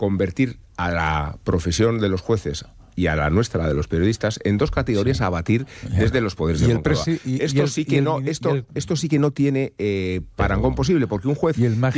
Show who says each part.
Speaker 1: convertir a la profesión de los jueces y a la nuestra, de los periodistas, en dos categorías a abatir desde los poderes de Moncloa. Esto sí que no tiene parangón posible, porque un juez